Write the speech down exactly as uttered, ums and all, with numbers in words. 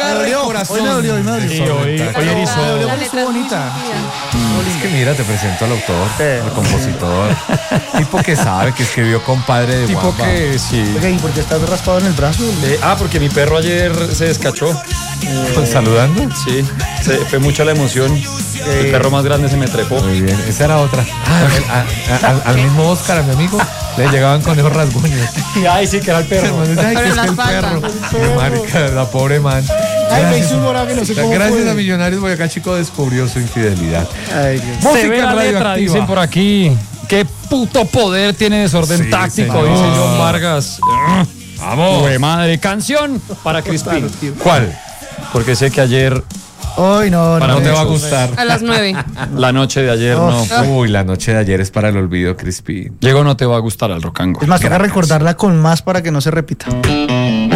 agarra el corazón. Hoy me dolió, hoy me dolió. Sí, hoy, hoy erizó. Me dolió porque estuvo bonita. Es que mira, te presento al autor, al compositor. Tipo que sabe, que escribió Compadre de Tipo Guamba. que sí. Oiga, ¿y por qué estás raspado en el brazo? Eh, ah, porque mi perro ayer se descachó. Pues, ¿saludando? Sí, se, fue mucha la emoción. El perro más grande se me trepó. Muy bien, esa era otra. Ah, a- a- al, al mismo Oscar, a mi amigo, le llegaban con esos rasguños. Ay, sí, que era el perro. Ay, que Pero es en que la el espalda. perro. Qué marica, la pobre man. Ay, me hizo un moraje, no sé cómo Gracias fue. a Millonarios Boyacá, chico, descubrió su infidelidad. Ay, Dios. Se Música ve la letra, radioactiva. dicen por aquí. Qué puto poder tiene desorden Sí, táctico, señor. dice John Vargas. Vamos. Uy, madre, canción para Crispín. ¿Cuál? Porque sé que ayer, Ay, no, Para no. No te va a muchos. gustar. A las nueve. la noche de ayer, Oh. no. Uy, la noche de ayer es para el olvido, Crispy. Llegó, no te va a gustar al Rocango. Es más, toca recordarla con más para que no se repita.